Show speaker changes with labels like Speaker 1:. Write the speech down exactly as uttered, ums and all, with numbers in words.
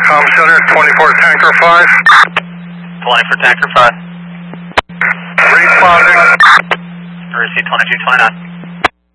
Speaker 1: Com Center, twenty-four Tanker five.
Speaker 2: twenty-four Tanker five.
Speaker 1: Responding.
Speaker 2: Receive twenty-two twenty-nine.